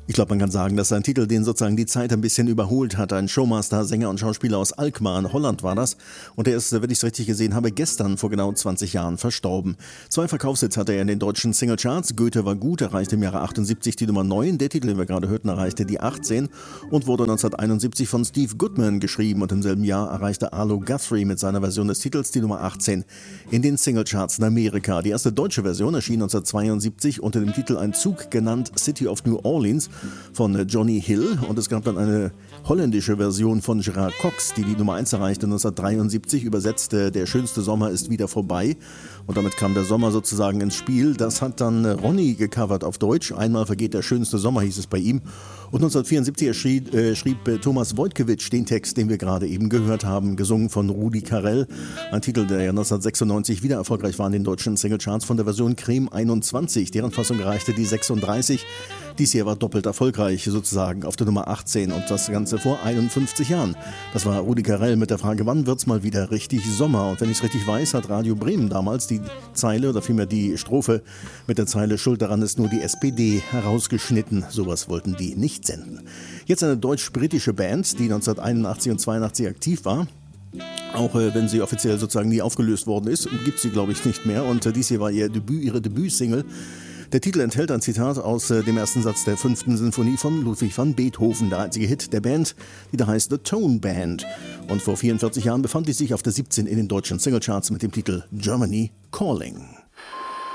Ich glaube, man kann sagen, dass sein Titel den sozusagen die Zeit ein bisschen überholt hat. Ein Showmaster, Sänger und Schauspieler aus Alkmaar in Holland war das. Und der ist, wenn ich es richtig gesehen habe, gestern vor genau 20 Jahren verstorben. 2 Verkaufshits hatte er in den deutschen Singlecharts. Goethe war gut, erreichte im Jahre 78 die Nummer 9. Der Titel, den wir gerade hörten, erreichte die 18 und wurde 1971 von Steve Goodman geschrieben. Und im selben Jahr erreichte Arlo Guthrie mit seiner Version des Titels die Nummer 18 in den Singlecharts in Amerika. Die erste deutsche Version erschien 1972 unter dem Titel Ein Zug genannt City of New Orleans von Johnny Hill, und es gab dann eine holländische Version von Gerard Cox, die Nummer 1 erreichte 1973, übersetzte Der schönste Sommer ist wieder vorbei, und damit kam der Sommer sozusagen ins Spiel. Das hat dann Ronny gecovert auf Deutsch, Einmal vergeht der schönste Sommer hieß es bei ihm, und 1974 schrieb Thomas Wojtkiewicz den Text, den wir gerade eben gehört haben, gesungen von Rudi Carrell, ein Titel, der ja 1996 wieder erfolgreich war in den deutschen Singlecharts von der Version Creme 21, deren Fassung erreichte die 36. Dies hier war doppelt erfolgreich, sozusagen auf der Nummer 18, und das Ganze vor 51 Jahren. Das war Rudi Carrell mit der Frage, wann wird's mal wieder richtig Sommer? Und wenn ich es richtig weiß, hat Radio Bremen damals die Zeile oder vielmehr die Strophe mit der Zeile Schuld daran ist nur die SPD herausgeschnitten. Sowas wollten die nicht senden. Jetzt eine deutsch-britische Band, die 1981 und 82 aktiv war. Auch wenn sie offiziell sozusagen nie aufgelöst worden ist, gibt sie, glaube ich, nicht mehr. Und dies hier war ihre Debütsingle. Der Titel enthält ein Zitat aus dem ersten Satz der 5. Sinfonie von Ludwig van Beethoven, der einzige Hit der Band, die da heißt The Tone Band. Und vor 44 Jahren befand die sich auf der 17 in den deutschen Singlecharts mit dem Titel Germany Calling.